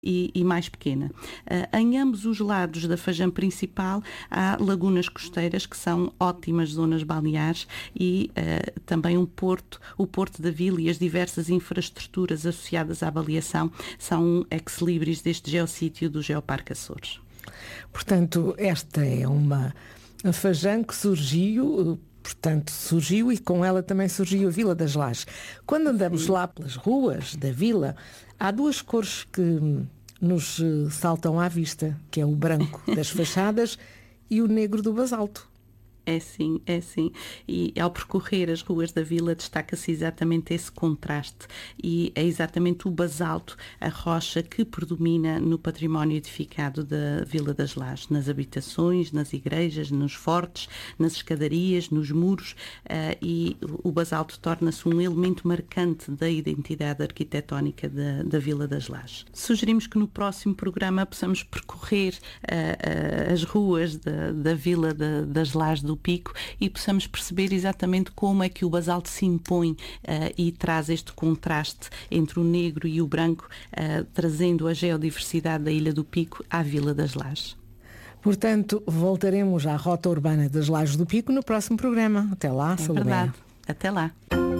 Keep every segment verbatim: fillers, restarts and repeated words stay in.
E, e mais pequena. Uh, em ambos os lados da Fajã principal há lagunas costeiras que são ótimas zonas balneares e uh, também um porto, o Porto da Vila e as diversas infraestruturas associadas à baleação são um ex-libris deste geossítio do Geoparque Açores. Portanto, esta é uma Fajã que surgiu... Portanto, surgiu e com ela também surgiu a Vila das Lajes. Quando andamos Sim. lá pelas ruas da vila, há duas cores que nos saltam à vista, que é o branco das fachadas e o negro do basalto. É sim, é sim. E ao percorrer as ruas da vila destaca-se exatamente esse contraste e é exatamente o basalto, a rocha que predomina no património edificado da Vila das Lajes, nas habitações, nas igrejas, nos fortes, nas escadarias, nos muros uh, e o basalto torna-se um elemento marcante da identidade arquitetónica da, da Vila das Lajes. Sugerimos que no próximo programa possamos percorrer uh, uh, as ruas da, da Vila da, das Lajes do Pico e possamos perceber exatamente como é que o basalto se impõe uh, e traz este contraste entre o negro e o branco, uh, trazendo a geodiversidade da Ilha do Pico à Vila das Lajes. Portanto, voltaremos à Rota Urbana das Lajes do Pico no próximo programa. Até lá, é verdade. Até lá.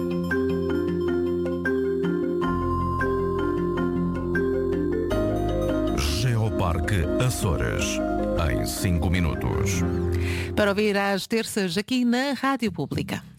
Geoparque Açores, em cinco minutos. Para ouvir às terças aqui na Rádio Pública.